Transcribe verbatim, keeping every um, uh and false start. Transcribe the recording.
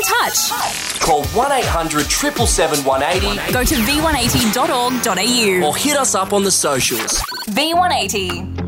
touch. Call one eight hundred seven seven seven one eight zero Go to v one eighty dot org dot a u or hit us up on the socials. V one eighty.